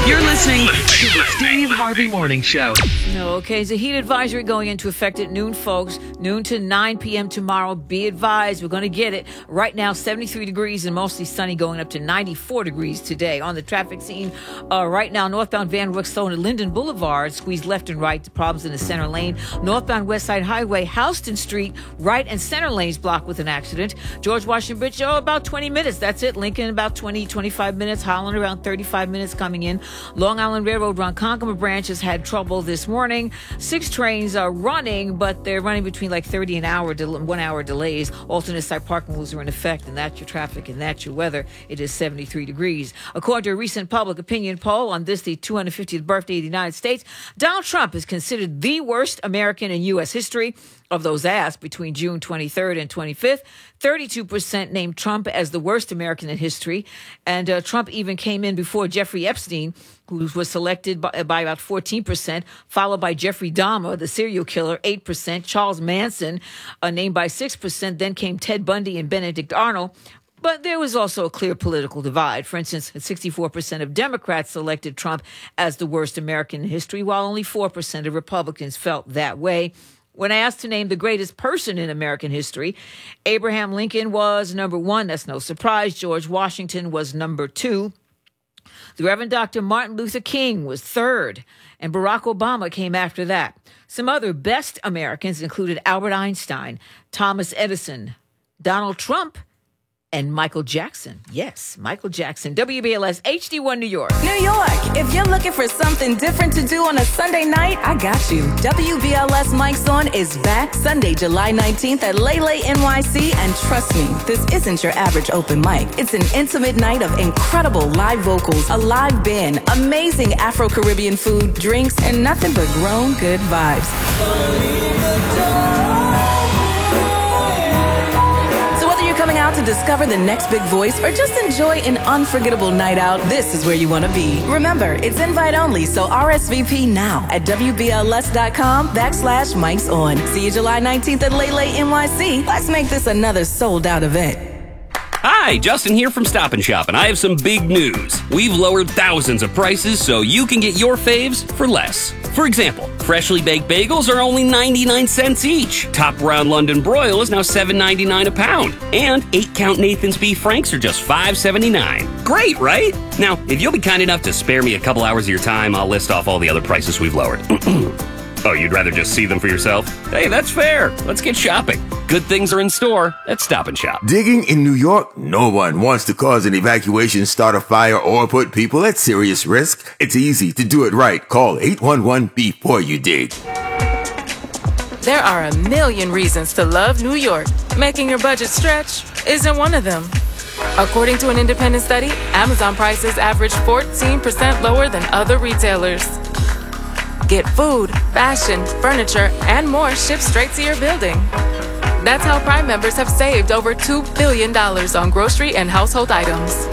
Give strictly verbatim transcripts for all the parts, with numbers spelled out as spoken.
You're listening to the Steve Harvey Morning Show. Okay, it's a heat advisory going into effect at noon, folks. Noon to nine p.m. tomorrow. Be advised, we're going to get it. Right now, seventy-three degrees and mostly sunny, going up to ninety-four degrees today. On the traffic scene, uh, right now, northbound Van Wyck Sloan at Linden Boulevard, squeezed left and right. The problems in the center lane. Northbound West Side Highway, Houston Street, right and center lanes blocked with an accident. George Washington Bridge, oh, about twenty minutes. That's it. Lincoln, about twenty, twenty-five minutes. Holland, around thirty-five minutes coming in. Long Island Railroad Ronkonkoma branch has had trouble this morning. Six trains are running, but they're running between like thirty an hour, del- one hour delays. Alternate side parking rules are in effect, and that's your traffic and that's your weather. It is seventy-three degrees. According to a recent public opinion poll on this, the two hundred fiftieth birthday of the United States, Donald Trump is considered the worst American in U S history. Of those asked between June twenty-third and twenty-fifth, thirty-two percent named Trump as the worst American in history. And uh, Trump even came in before Jeffrey Epstein, who was selected by, by about fourteen percent, followed by Jeffrey Dahmer, the serial killer, eight percent, Charles Manson, uh, named by six percent, then came Ted Bundy and Benedict Arnold. But there was also a clear political divide. For instance, sixty-four percent of Democrats selected Trump as the worst American in history, while only four percent of Republicans felt that way. When asked to name the greatest person in American history, Abraham Lincoln was number one. That's no surprise. George Washington was number two. The Reverend Doctor Martin Luther King was third, and Barack Obama came after that. Some other best Americans included Albert Einstein, Thomas Edison, Donald Trump, and Michael Jackson. Yes, Michael Jackson. W B L S H D one New York. New York, if you're looking for something different to do on a Sunday night, I got you. W B L S Mike's On is back Sunday, July nineteenth at Lele N Y C. And trust me, this isn't your average open mic. It's an intimate night of incredible live vocals, a live band, amazing Afro-Caribbean food, drinks, and nothing but grown good vibes. Coming out to discover the next big voice or just enjoy an unforgettable night out, this is where you want to be. Remember, it's invite only, so R S V P now at WBLS.com backslash Mike's On. See you July nineteenth at Lele N Y C. Let's make this another sold out event. Hi, Justin here from Stop and Shop, and I have some big news. We've lowered thousands of prices so you can get your faves for less. For example, freshly baked bagels are only ninety-nine cents each. Top Round London Broil is now seven ninety-nine a pound. And eight count Nathan's Beef Franks are just five seventy-nine. Great, right? Now, if you'll be kind enough to spare me a couple hours of your time, I'll list off all the other prices we've lowered. Oh, you'd rather just see them for yourself? Hey, that's fair. Let's get shopping. Good things are in store at Stop and Shop. Digging in New York? No one wants to cause an evacuation, start a fire, or put people at serious risk. It's easy to do it right. Call eight one one before you dig. There are a million reasons to love New York. Making your budget stretch isn't one of them. According to an independent study, Amazon prices average fourteen percent lower than other retailers. Get food, fashion, furniture, and more shipped straight to your building. That's how Prime members have saved over two billion dollars on grocery and household items.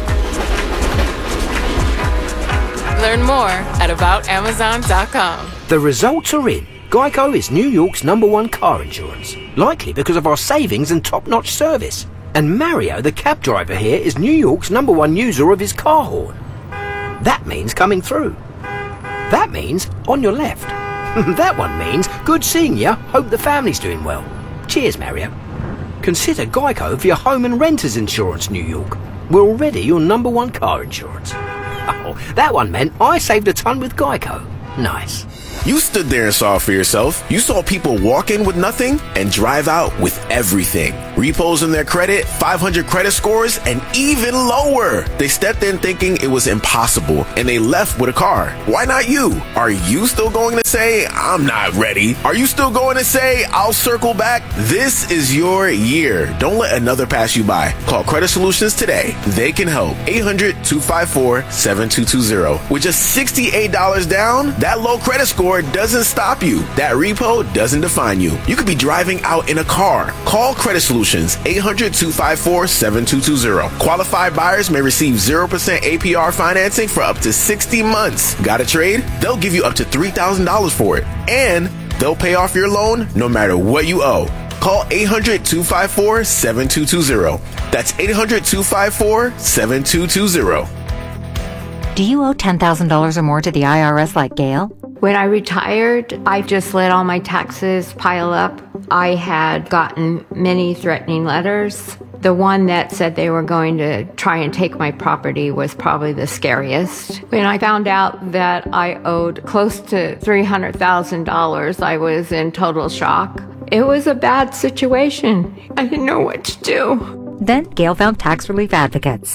Learn more at about amazon dot com. The results are in. Geico is New York's number one car insurance, likely because of our savings and top-notch service. And Mario, the cab driver here, is New York's number one user of his car horn. That means coming through. That means on your left. That one means good seeing you. Hope the family's doing well. Cheers, Mario. Consider Geico for your home and renters insurance, New York. We're already your number one car insurance. Oh, that one meant I saved a ton with Geico. Nice. You stood there and saw it for yourself. You saw people walk in with nothing and drive out with everything. Repos in their credit, five hundred credit scores, and even lower. They stepped in thinking it was impossible, and they left with a car. Why not you? Are you still going to say, I'm not ready? Are you still going to say, I'll circle back? This is your year. Don't let another pass you by. Call Credit Solutions today. They can help. eight hundred, two five four, seven two two zero. With just sixty-eight dollars down, that low credit score doesn't stop you. That repo doesn't define you. You could be driving out in a car. Call Credit Solutions, eight hundred, two five four, seven two two zero. Qualified buyers may receive zero percent A P R financing for up to sixty months. Got a trade? They'll give you up to three thousand dollars for it. And they'll pay off your loan no matter what you owe. Call eight hundred, two five four, seven two two zero. That's eight hundred, two five four, seven two two zero. Do you owe ten thousand dollars or more to the I R S like Gail? When I retired, I just let all my taxes pile up. I had gotten many threatening letters. The one that said they were going to try and take my property was probably the scariest. When I found out that I owed close to three hundred thousand dollars, I was in total shock. It was a bad situation. I didn't know what to do. Then Gail found tax relief advocates.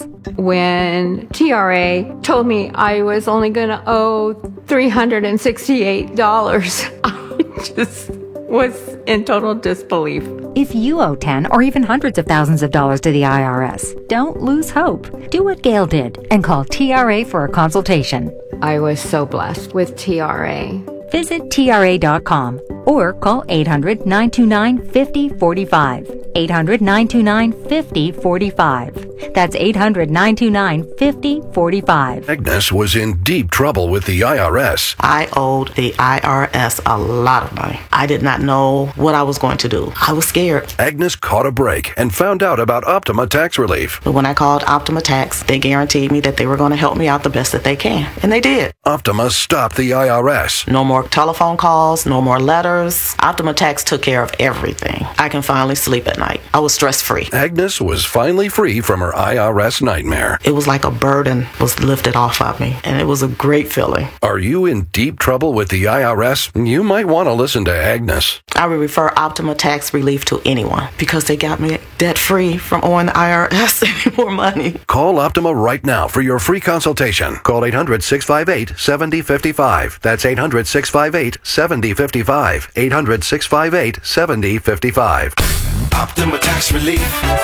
When T R A told me I was only going to owe three hundred sixty-eight dollars, I just was in total disbelief. If you owe ten or even hundreds of thousands of dollars to the I R S, don't lose hope. Do what Gail did and call T R A for a consultation. I was so blessed with T R A. Visit T R A dot com or call eight hundred, nine two nine, five oh four five. eight hundred, nine two nine, five oh four five. That's eight hundred, nine two nine, five oh four five. Agnes was in deep trouble with the I R S. I owed the I R S a lot of money. I did not know what I was going to do. I was scared. Agnes caught a break and found out about Optima Tax Relief. But when I called Optima Tax, they guaranteed me that they were going to help me out the best that they can. And they did. Optima stopped the I R S. No more telephone calls, no more letters. Optima Tax took care of everything. I can finally sleep at night. I was stress-free. Agnes was finally free from her I R S nightmare. It was like a burden was lifted off of me, and it was a great feeling. Are you in deep trouble with the I R S? You might want to listen to Agnes. I would refer Optima Tax Relief to anyone because they got me debt-free from owing the I R S any more money. Call Optima right now for your free consultation. Call eight hundred, six five eight, seven oh five five. That's eight hundred, six five eight, seven oh five five. eight hundred, six five eight, seven oh five five. Optima Tax Relief.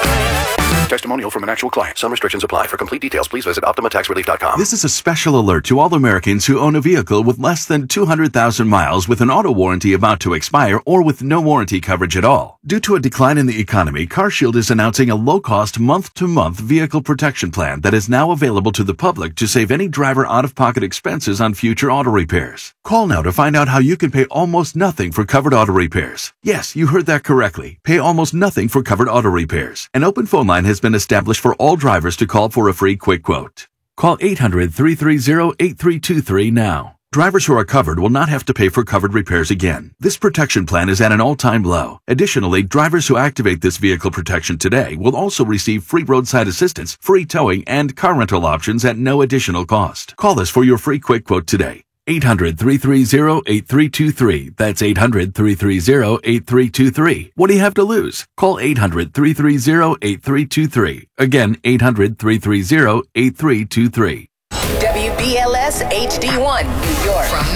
Testimonial from an actual client. Some restrictions apply. For complete details, please visit Optima Tax Relief dot com. This is a special alert to all Americans who own a vehicle with less than two hundred thousand miles with an auto warranty about to expire or with no warranty coverage at all. Due to a decline in the economy, CarShield is announcing a low-cost month-to-month vehicle protection plan that is now available to the public to save any driver out-of-pocket expenses on future auto repairs. Call now to find out how you can pay almost nothing for covered auto repairs. Yes, you heard that correctly. Pay almost nothing for covered auto repairs. An open phone line has been established for all drivers to call for a free quick quote. Call eight hundred, three three zero, eight three two three now. Drivers who are covered will not have to pay for covered repairs again. This protection plan is at an all-time low. Additionally, drivers who activate this vehicle protection today will also receive free roadside assistance, free towing, and car rental options at no additional cost. Call us for your free quick quote today. eight hundred, three three zero, eight three two three. That's eight hundred, three three zero, eight three two three. What do you have to lose? Call eight hundred, three three zero, eight three two three. Again, eight hundred, three three zero, eight three two three. W B L S H D one, New York. From